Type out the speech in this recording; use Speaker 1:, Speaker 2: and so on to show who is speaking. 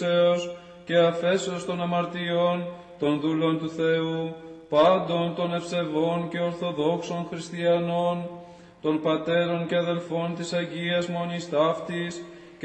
Speaker 1: ελέησεως και αφέσεως των αμαρτιών των δούλων του Θεού, πάντων των ευσεβών και ορθοδόξων χριστιανών, των πατέρων και αδελφών της Αγίας Μονής Ταύτης